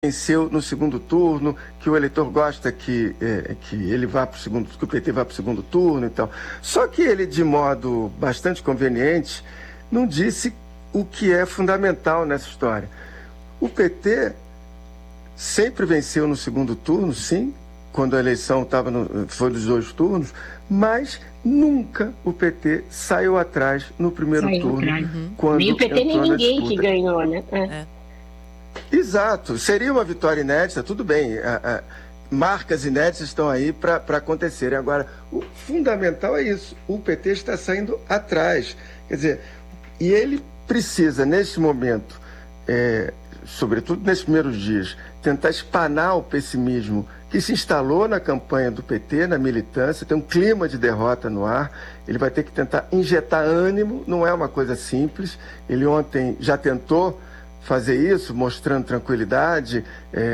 venceu no segundo turno, que o eleitor gosta que ele vá para o segundo, que o PT vá para o segundo turno e tal. Só que ele, de modo bastante conveniente, não disse o que é fundamental nessa história. O PT sempre venceu no segundo turno, sim, quando a eleição foi dos 2 turnos, mas nunca o PT saiu atrás no primeiro turno. Quando nem o PT nem ninguém que ganhou, né? Exato, seria uma vitória inédita, tudo bem, marcas inéditas estão aí para acontecerem. Agora, o fundamental é isso, o PT está saindo atrás, quer dizer, e ele precisa, nesse momento, sobretudo nesses primeiros dias, tentar espanar o pessimismo que se instalou na campanha do PT, na militância, tem um clima de derrota no ar, ele vai ter que tentar injetar ânimo, não é uma coisa simples, ele ontem já tentou fazer isso, mostrando tranquilidade.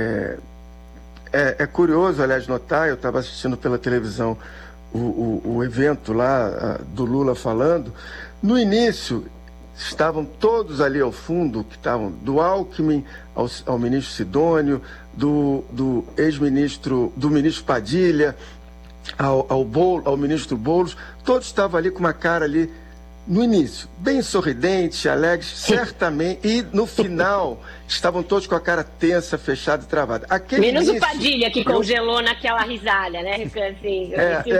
É curioso, aliás, notar, eu estava assistindo pela televisão o evento lá do Lula falando. No início, estavam todos ali ao fundo, que estavam do Alckmin ao ministro Sidônio, do ex-ministro, do ministro Padilha, ao ministro Boulos, todos estavam ali com uma cara ali, no início, bem sorridente, alegre, certamente, e no final estavam todos com a cara tensa, fechada e travada. Menos o Padilha, que congelou naquela risada, né? Assim,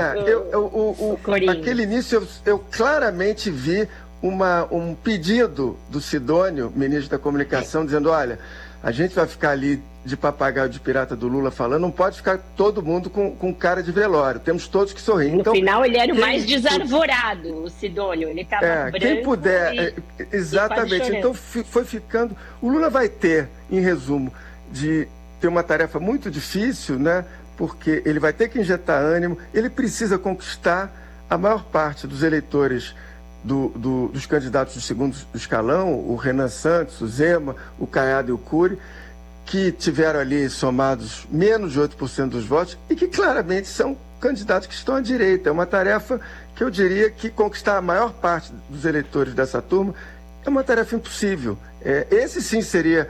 aquele início eu claramente vi um pedido do Sidônio, ministro da Comunicação, dizendo, olha, a gente vai ficar ali de papagaio de pirata do Lula falando, não pode ficar todo mundo com cara de velório, temos todos que sorrir. No final ele era o mais desarvorado, o Sidônio, ele estava branco. Quem puder, exatamente, então foi ficando, o Lula vai ter, em resumo, de ter uma tarefa muito difícil, né? Porque ele vai ter que injetar ânimo, ele precisa conquistar a maior parte dos eleitores dos candidatos do segundo escalão, o Renan Santos, o Zema, o Caiado e o Cury, que tiveram ali somados menos de 8% dos votos e que claramente são candidatos que estão à direita. É uma tarefa que eu diria que conquistar a maior parte dos eleitores dessa turma é uma tarefa impossível. Esse sim seria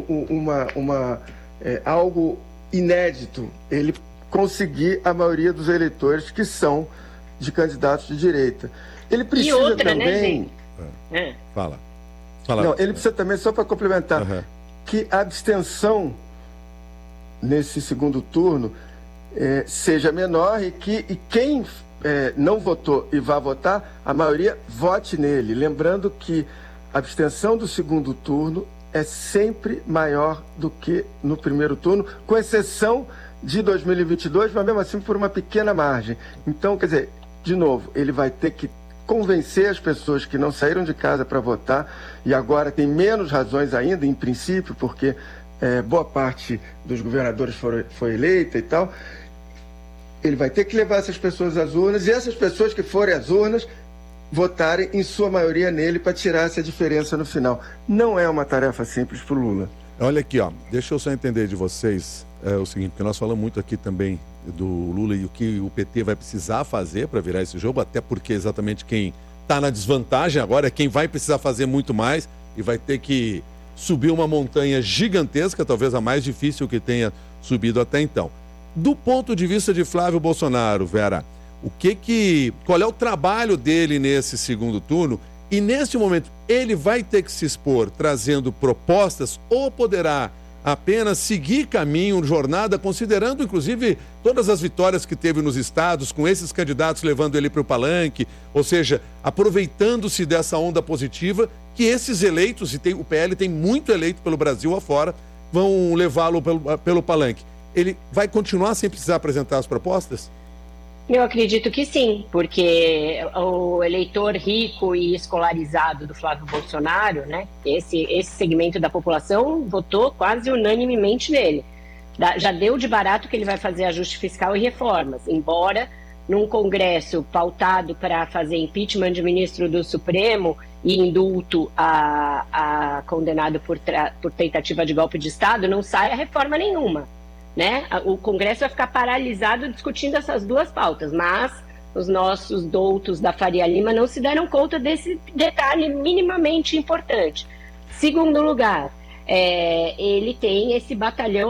algo inédito, ele conseguir a maioria dos eleitores que são de candidatos de direita. Ele precisa também... Né, Fala. Não, ele precisa também, só para complementar, que a abstenção nesse segundo turno seja menor e quem não votou e vá votar, a maioria vote nele. Lembrando que a abstenção do segundo turno é sempre maior do que no primeiro turno, com exceção de 2022, mas mesmo assim por uma pequena margem. Então, quer dizer, de novo, ele vai ter que convencer as pessoas que não saíram de casa para votar e agora tem menos razões ainda, em princípio, porque boa parte dos governadores foi eleita e tal. Ele vai ter que levar essas pessoas às urnas e essas pessoas que forem às urnas votarem em sua maioria nele para tirar essa diferença no final. Não é uma tarefa simples para o Lula. Olha aqui, deixa eu só entender de vocês o seguinte, porque nós falamos muito aqui também do Lula e o que o PT vai precisar fazer para virar esse jogo, até porque exatamente quem está na desvantagem agora é quem vai precisar fazer muito mais e vai ter que subir uma montanha gigantesca, talvez a mais difícil que tenha subido até então. Do ponto de vista de Flávio Bolsonaro, Vera, qual é o trabalho dele nesse segundo turno? E nesse momento ele vai ter que se expor trazendo propostas ou poderá apenas seguir caminho, jornada, considerando inclusive todas as vitórias que teve nos estados, com esses candidatos levando ele para o palanque, ou seja, aproveitando-se dessa onda positiva que esses eleitos, e o PL tem muito eleito pelo Brasil afora, vão levá-lo pelo palanque. Ele vai continuar sem precisar apresentar as propostas? Eu acredito que sim, porque o eleitor rico e escolarizado do Flávio Bolsonaro, né, esse segmento da população votou quase unanimemente nele. Já deu de barato que ele vai fazer ajuste fiscal e reformas, embora num Congresso pautado para fazer impeachment de ministro do Supremo e indulto a condenado por tentativa de golpe de Estado, não saia reforma nenhuma. Né? O Congresso vai ficar paralisado discutindo essas duas pautas, mas os nossos doutos da Faria Lima não se deram conta desse detalhe minimamente importante. Segundo lugar, ele tem esse batalhão